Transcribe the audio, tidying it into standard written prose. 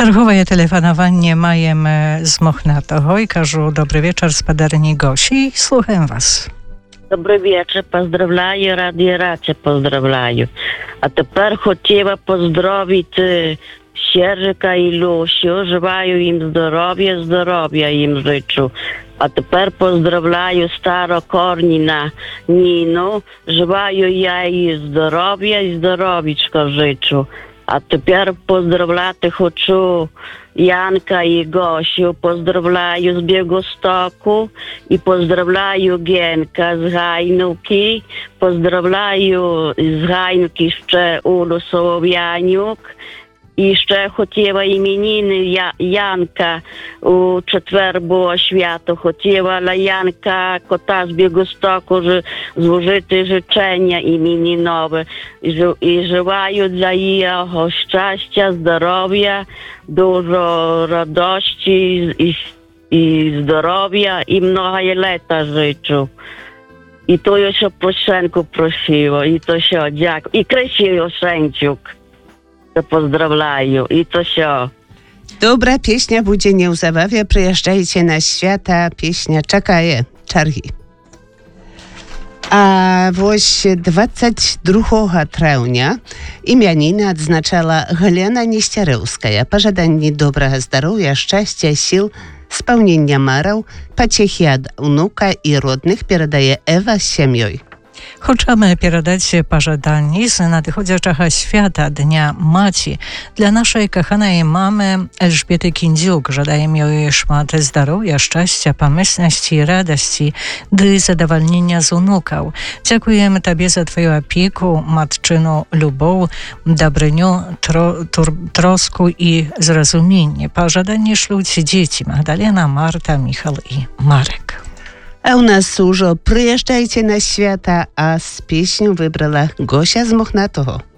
Czerwowe telefonowanie majem z Mochnatoho i кажу dobry wieczór z paderni Gosi. Słucham was. Добрий вечір, поздравляю, раді рація поздравляю. А тепер хотіла поздоровити Сержика і Люсю, желаю їм здоров'я їм жичу. А тепер поздравляю Старокорніна Ніну, желаю я їй здоров'я і здоров'ячка жичу. А тепер поздравляти хочу Янка і Госю, поздравляю з Бєгостоку і поздравляю Генка з Гайнуки, поздравляю з Гайнуки ще Улу Солов'янюк. І ще хотіла іменини Янка, у четвер було свято, хотіла Янка кота з Бєгостоку зложити жичення іменінове. І желаю для його щастя, здоров'я, дуже радості і здоров'я, і много літа жичу. І то я ще Прошенку просила, і то що, дякую. І Крисію Осенчук. To pozdrawiam i to się. Dobra pieśnia będzie nie uzabawia, przyjeżdżajcie na świata, pieśnia czekaje, czargi. A włoś 22 trawnia imieniny odznaczała Helena Nieściarewska. Pożadanie dobrego zdrowia, szczęścia, sił, spełnienia marów, pociechy od wnuka i rodnych передає Ewa z семьей. Хочemy передać пожаданні з надходячого свята Дня Маті для нашої коханої мами Elżbiety Kindziuk. Żadajemy jej szmat zdrowia, szczęścia, pomyślności i radości do zadowolenia z wnuków. Dziękujemy Tobie za Twoją opiekę, matczyną lubow, dobryniu, trosku i zrozumienie. Pożadanie szlą Ci dzieci Magdalena, Marta, Michał i Marek. A u nas już przyjeżdżajcie na świata, a z pieśnią wybrała Gosia z Mochnatoho.